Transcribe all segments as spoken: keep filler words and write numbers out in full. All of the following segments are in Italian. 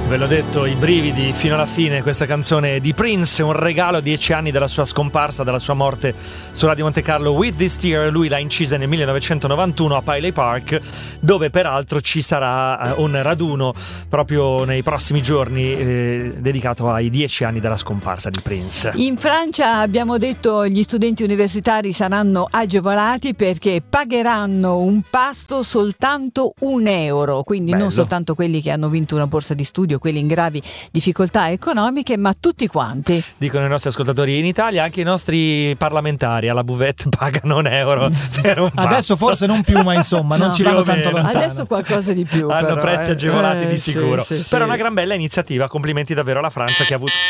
Ve l'ho detto, i brividi fino alla fine. Questa canzone di Prince, un regalo a dieci anni dalla sua scomparsa, dalla sua morte su Radio Monte Carlo. With This Tear, lui l'ha incisa nel millenovecentonovantuno a Paisley Park, dove peraltro ci sarà un raduno proprio nei prossimi giorni eh, dedicato ai dieci anni dalla scomparsa di Prince. In Francia, abbiamo detto, gli studenti universitari saranno agevolati perché pagheranno un pasto soltanto un euro, quindi Bello. Non soltanto quelli che hanno vinto una borsa di studio, quelli in gravi difficoltà economiche, ma tutti quanti. Dicono i nostri ascoltatori, in Italia anche i nostri parlamentari alla buvette pagano un euro per un pasto. Adesso forse non più, ma insomma non No, ci vanno tanto lontano. Adesso qualcosa di più. Hanno però, prezzi eh. agevolati eh, di sicuro. sì, sì, Però sì. una gran bella iniziativa, complimenti davvero alla Francia che ha avuto...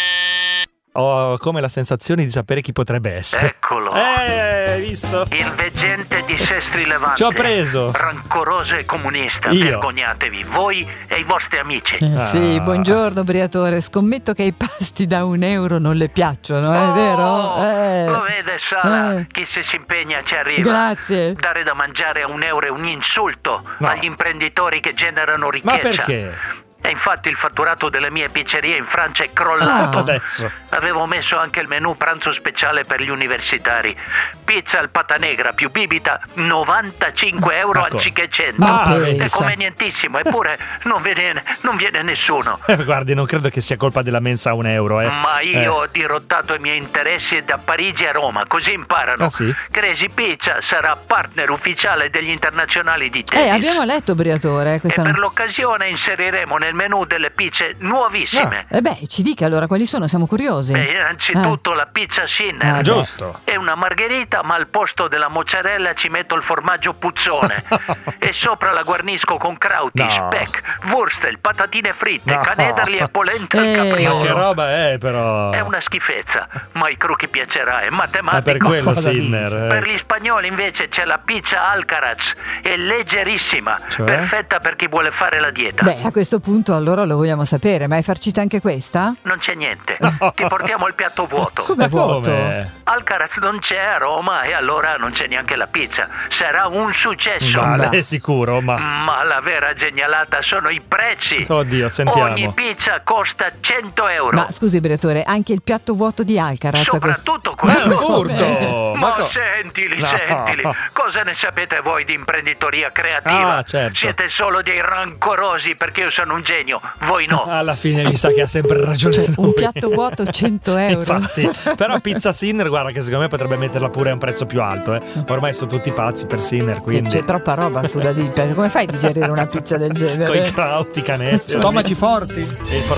Ho come la sensazione di sapere chi potrebbe essere. Eccolo. Eh, hai visto? Il veggente di Sestri Levante. Ci ho preso. Rancoroso e comunista. Io. Vergognatevi, voi e i vostri amici. Eh, Ah. Sì, buongiorno Briatore, scommetto che i pasti da un euro non le piacciono, è Oh, vero? Eh. Lo vede Sara, Eh. chi se si impegna ci arriva. Grazie. Dare da mangiare a un euro è un insulto No. agli imprenditori che generano ricchezza. Ma perché? E infatti il fatturato delle mie pizzerie in Francia è crollato. Ah. Adesso. Avevo messo anche il menù pranzo speciale per gli universitari. Pizza al pata negra più bibita, novantacinque euro Ecco. anziché cento. Ma È pensa. convenientissimo, eppure non viene, non viene nessuno. Eh, guardi, non credo che sia colpa della mensa a un euro, eh. Ma io Eh. ho dirottato i miei interessi da Parigi a Roma, così imparano. Ah, sì? Crazy Pizza sarà partner ufficiale degli internazionali di tennis. Eh, abbiamo letto Briatore E questa per l'occasione inseriremo nel menù delle pizze nuovissime. Eh beh, ci dica allora quali sono, siamo curiosi. E innanzitutto la pizza Sinner. Ah, Giusto. È una margherita, ma al posto della mozzarella ci metto il formaggio puzzone. E sopra la guarnisco con crauti, No. speck, wurstel, patatine fritte, No. canederli e polenta al Eh. Ma che capriolo. roba è, però? È una schifezza, ma ai crucchi piacerà, è Ma matematico. per quello Cosa Sinner. dici? eh. Per gli spagnoli invece c'è la pizza Alcaraz, è leggerissima, Cioè? perfetta per chi vuole fare la dieta. Beh, a questo punto allora lo vogliamo sapere, ma è farcita anche questa? Non c'è niente, ti portiamo il piatto vuoto. Come Ma vuoto? come? Alcaraz non c'è a Roma e allora non c'è neanche la pizza. Sarà un successo. Vale, è sicuro, ma... Ma la vera genialata sono i prezzi. Oddio, sentiamo. Ogni pizza costa cento euro. Ma scusi Briatore, anche il piatto vuoto di Alcaraz questo- Soprattutto Ma è un quello. furto! Ma co- sentili, No. sentili, cosa ne sapete voi di imprenditoria creativa? Ah, certo. Siete solo dei rancorosi perché io sono un genio, voi no. Alla fine mi sa che ha sempre ragione lui. un piatto vuoto cento euro. Infatti, però pizza Sinner, guarda che secondo me potrebbe metterla pure a un prezzo più alto, eh. Ormai sono tutti pazzi per Sinner, Che quindi c'è troppa roba su da dire. Come fai a digerire una pizza del genere? con i crauti, canetti. Stomaci forti. E il